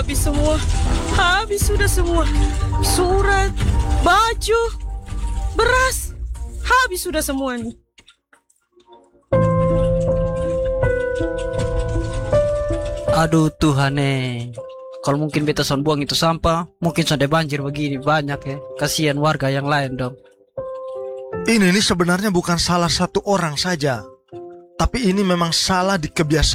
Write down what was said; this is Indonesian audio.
habis semua. Habis sudah semua. Surat, baju, beras. Habis sudah semua nih. Aduh Tuhan kalau mungkin beta son buang itu sampah, mungkin sudah banjir begini banyak ya. Kasihan warga yang lain dong. Ini sebenarnya bukan salah satu orang saja, tapi ini memang salah di kebiasaan